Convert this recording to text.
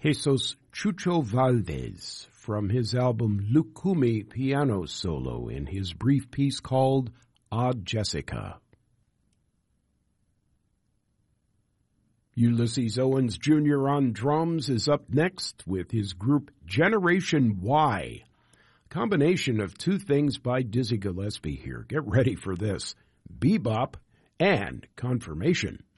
Jesus Chucho Valdez from his album Lucumi piano solo in his brief piece called Odd Jessica. Ulysses Owens Jr. on drums is up next with his group Generation Y. Combination of two things by Dizzy Gillespie here. Get ready for this. Bebop and Confirmation.